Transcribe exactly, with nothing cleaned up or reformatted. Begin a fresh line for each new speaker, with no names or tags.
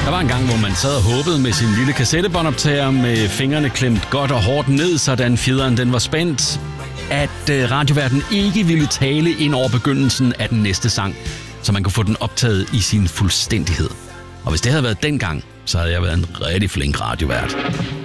Der var en gang, hvor man sad og håbede med sin lille kassettebåndoptager med fingrene klemt godt og hårdt ned, sådan fjederen den var spændt, at radioværten ikke ville tale ind over begyndelsen af den næste sang, så man kunne få den optaget i sin fuldstændighed. Og hvis det havde været dengang, så havde jeg været en rigtig flink radiovært.